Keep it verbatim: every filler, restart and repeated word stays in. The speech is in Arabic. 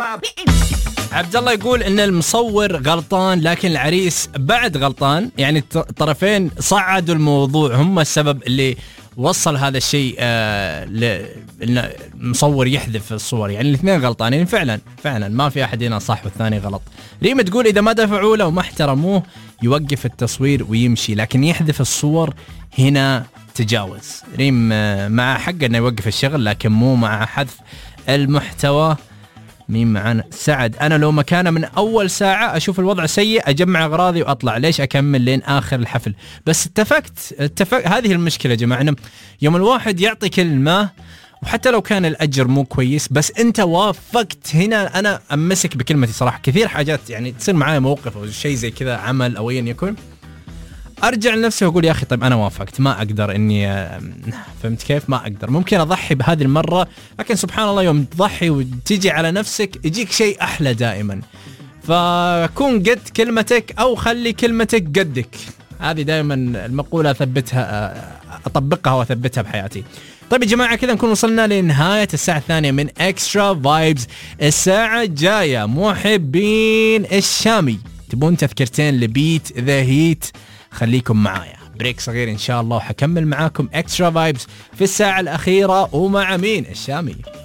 عبد الله يقول ان المصور غلطان لكن العريس بعد غلطان، يعني الطرفين صعدوا الموضوع، هم السبب اللي وصل هذا الشيء آه لأن المصور يحذف الصور، يعني الاثنين غلطانين فعلا فعلا، ما في احد هنا صح والثاني غلط. ريم تقول اذا ما دفعوا له وما احترموه يوقف التصوير ويمشي، لكن يحذف الصور هنا تجاوز. ريم آه مع حق انه يوقف الشغل لكن مو مع حذف المحتوى. مين معانا؟ سعد، أنا لو مكانه من أول ساعة أشوف الوضع سيء أجمع أغراضي وأطلع، ليش أكمل لين آخر الحفل؟ بس اتفقت اتفق هذه المشكلة يا جماعة، يوم الواحد يعطي كلمة وحتى لو كان الأجر مو كويس بس أنت وافقت، هنا أنا أمسك بكلمتي صراحة. كثير حاجات يعني تصير معايا موقف أو شيء زي كذا، عمل أو أيا يكن، أرجع لنفسي وأقول يا أخي طيب أنا وافقت، ما أقدر إني فهمت كيف، ما أقدر، ممكن أضحي بهذه المرة، لكن سبحان الله يوم تضحي وتيجي على نفسك يجيك شيء أحلى دائما. فكون قد كلمتك أو خلي كلمتك قدك، هذه دائما المقولة أثبتها أطبقها وأثبتها بحياتي. طيب يا جماعة كذا نكون وصلنا لنهاية الساعة الثانية من إكسترا فايبز. الساعة الجاية محبين الشامي تبون تذكرتين لبيت ذا هيت، خليكم معايا بريك صغير إن شاء الله وحكمل معاكم إكسترا فايبز في الساعة الأخيرة. ومع مين؟ الشامي.